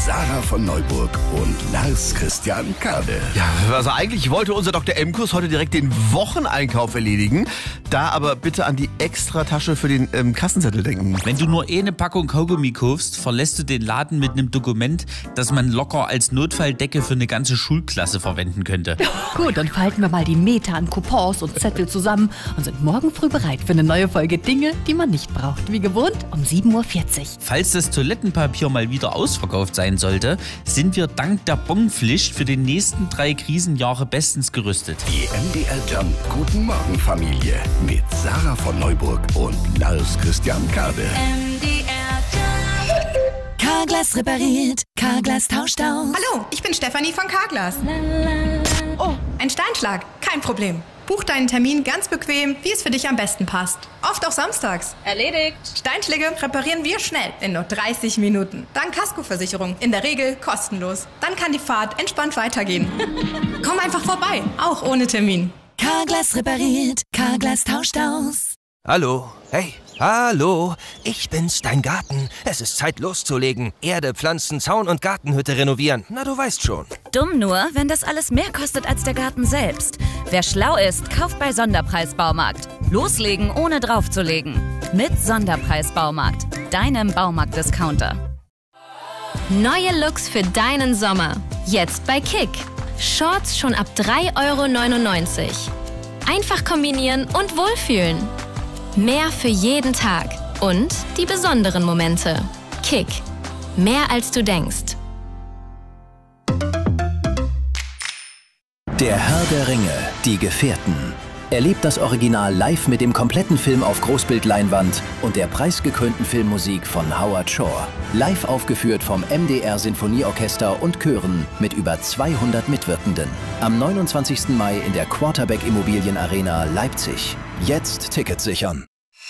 Sarah von Neuburg und Lars Christian Kade. Ja, also eigentlich wollte unser Dr. Emkus heute direkt den Wocheneinkauf erledigen. Da aber bitte an die Extratasche für den Kassenzettel denken. Wenn du nur eine Packung Kaugummi kaufst, verlässt du den Laden mit einem Dokument, das man locker als Notfalldecke für eine ganze Schulklasse verwenden könnte. Gut, dann falten wir mal die Meter an Coupons und Zettel zusammen und sind morgen früh bereit für eine neue Folge Dinge, die man nicht braucht. Wie gewohnt um 7.40 Uhr. Falls das Toilettenpapier mal wieder ausverkauft sein sollte, sind wir dank der Bonpflicht für die nächsten 3 Krisenjahre bestens gerüstet. Die MDR Jump Guten Morgen Familie mit Sarah von Neuburg und Lars Christian Kade. Carglass repariert, Carglass tauscht aus. Hallo, ich bin Stefanie von Carglass. Oh, ein Steinschlag, kein Problem. Buch deinen Termin ganz bequem, wie es für dich am besten passt. Oft auch samstags. Erledigt. Steinschläge reparieren wir schnell, in nur 30 Minuten. Dank Kaskoversicherung, in der Regel kostenlos. Dann kann die Fahrt entspannt weitergehen. Komm einfach vorbei, auch ohne Termin. Carglass repariert, Carglass tauscht aus. Hallo, hey, hallo, ich bin's, dein Garten. Es ist Zeit loszulegen. Erde, Pflanzen, Zaun und Gartenhütte renovieren. Na, du weißt schon. Dumm nur, wenn das alles mehr kostet als der Garten selbst. Wer schlau ist, kauft bei Sonderpreis-Baumarkt. Loslegen, ohne draufzulegen. Mit Sonderpreis-Baumarkt, deinem Baumarkt-Discounter. Neue Looks für deinen Sommer. Jetzt bei Kick. Shorts schon ab 3,99 €. Einfach kombinieren und wohlfühlen. Mehr für jeden Tag und die besonderen Momente. Kick. Mehr als du denkst. Der Herr der Ringe, die Gefährten. Erlebt das Original live mit dem kompletten Film auf Großbildleinwand und der preisgekrönten Filmmusik von Howard Shore. Live aufgeführt vom MDR Sinfonieorchester und Chören mit über 200 Mitwirkenden. Am 29. Mai in der Quarterback Immobilien Arena Leipzig. Jetzt Tickets sichern.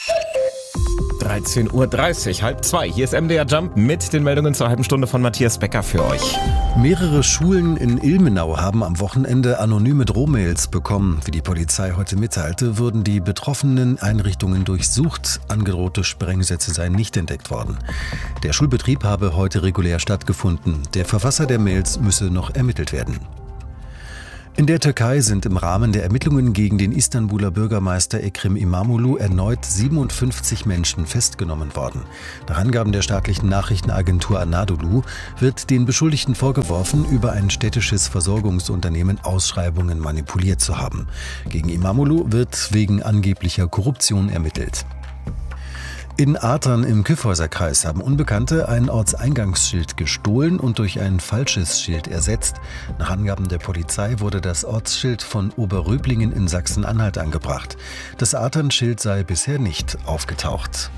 13.30 Uhr, 1:30. Hier ist MDR Jump mit den Meldungen zur halben Stunde von Matthias Becker für euch. Mehrere Schulen in Ilmenau haben am Wochenende anonyme Drohmails bekommen. Wie die Polizei heute mitteilte, wurden die betroffenen Einrichtungen durchsucht. Angedrohte Sprengsätze seien nicht entdeckt worden. Der Schulbetrieb habe heute regulär stattgefunden. Der Verfasser der Mails müsse noch ermittelt werden. In der Türkei sind im Rahmen der Ermittlungen gegen den Istanbuler Bürgermeister Ekrem İmamoğlu erneut 57 Menschen festgenommen worden. Nach Angaben der staatlichen Nachrichtenagentur Anadolu wird den Beschuldigten vorgeworfen, über ein städtisches Versorgungsunternehmen Ausschreibungen manipuliert zu haben. Gegen İmamoğlu wird wegen angeblicher Korruption ermittelt. In Artern im Kyffhäuserkreis haben Unbekannte ein Ortseingangsschild gestohlen und durch ein falsches Schild ersetzt. Nach Angaben der Polizei wurde das Ortsschild von Oberröblingen in Sachsen-Anhalt angebracht. Das Arternschild sei bisher nicht aufgetaucht.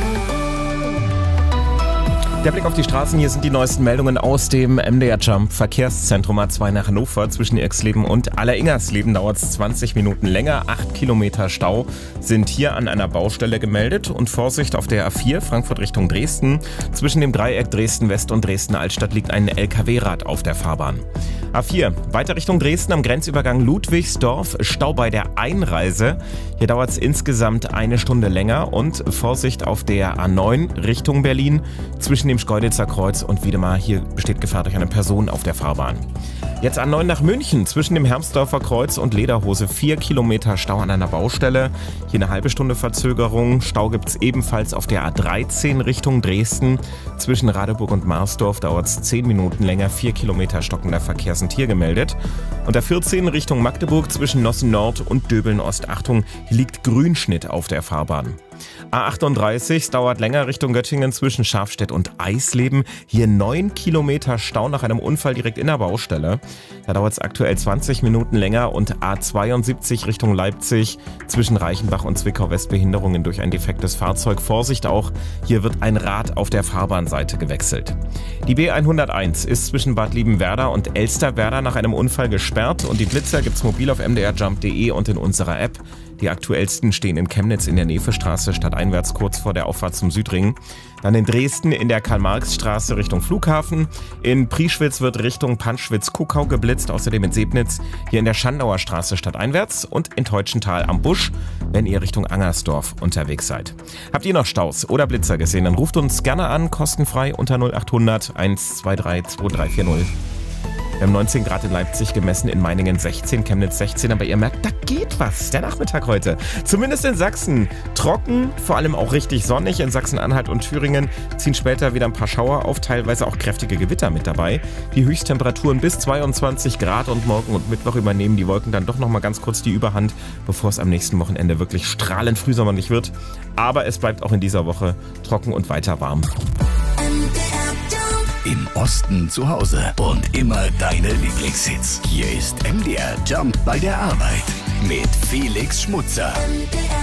Der Blick auf die Straßen, hier sind die neuesten Meldungen aus dem MDR Jump Verkehrszentrum A2 nach Hannover. Zwischen Irxleben und Alleringersleben dauert es 20 Minuten länger. 8 Kilometer Stau sind hier an einer Baustelle gemeldet. Und Vorsicht auf der A4 Frankfurt Richtung Dresden. Zwischen dem Dreieck Dresden-West und Dresden-Altstadt liegt ein LKW-Rad auf der Fahrbahn. A4 weiter Richtung Dresden am Grenzübergang Ludwigsdorf. Stau bei der Einreise. Hier dauert es insgesamt 1 Stunde länger. Und Vorsicht auf der A9 Richtung Berlin. Zwischen dem Schkeuditzer Kreuz und Wiedemar. Hier besteht Gefahr durch eine Person auf der Fahrbahn. Jetzt A9 nach München. Zwischen dem Hermsdorfer Kreuz und Lederhose 4 Kilometer Stau an einer Baustelle. Hier eine halbe Stunde Verzögerung. Stau gibt es ebenfalls auf der A13 Richtung Dresden. Zwischen Radeburg und Marsdorf dauert es 10 Minuten länger. 4 Kilometer stockender Verkehr sind hier gemeldet. Und A14 Richtung Magdeburg zwischen Nossen Nord und Döbeln Ost. Achtung, hier liegt Grünschnitt auf der Fahrbahn. A38, es dauert länger Richtung Göttingen zwischen Schafstedt und Eisleben. Hier 9 Kilometer Stau nach einem Unfall direkt in der Baustelle. Da dauert es aktuell 20 Minuten länger. Und A72 Richtung Leipzig zwischen Reichenbach und Zwickau West Behinderungen durch ein defektes Fahrzeug. Vorsicht auch, hier wird ein Rad auf der Fahrbahnseite gewechselt. Die B101 ist zwischen Bad Liebenwerda und Elsterwerda nach einem Unfall gesperrt. Und die Blitzer gibt's mobil auf mdrjump.de und in unserer App. Die aktuellsten stehen in Chemnitz in der Nevestraße stadteinwärts kurz vor der Auffahrt zum Südring. Dann in Dresden in der Karl-Marx-Straße Richtung Flughafen. In Prieschwitz wird Richtung Panschwitz-Kuckau geblitzt, außerdem in Sebnitz, hier in der Schandauer Straße stadteinwärts und in Teutschenthal am Busch, wenn ihr Richtung Angersdorf unterwegs seid. Habt ihr noch Staus oder Blitzer gesehen, dann ruft uns gerne an, kostenfrei unter 0800 123 2340. Wir haben 19 Grad in Leipzig gemessen, in Meiningen 16, Chemnitz 16. Aber ihr merkt, da geht was. Der Nachmittag heute. Zumindest in Sachsen. Trocken, vor allem auch richtig sonnig. In Sachsen-Anhalt und Thüringen ziehen später wieder ein paar Schauer auf, teilweise auch kräftige Gewitter mit dabei. Die Höchsttemperaturen bis 22 Grad und morgen und Mittwoch übernehmen die Wolken dann doch nochmal ganz kurz die Überhand, bevor es am nächsten Wochenende wirklich strahlend frühsommerlich wird. Aber es bleibt auch in dieser Woche trocken und weiter warm. Im Osten zu Hause und immer deine Lieblingshits. Hier ist MDR Jump bei der Arbeit mit Felix Schmutzer.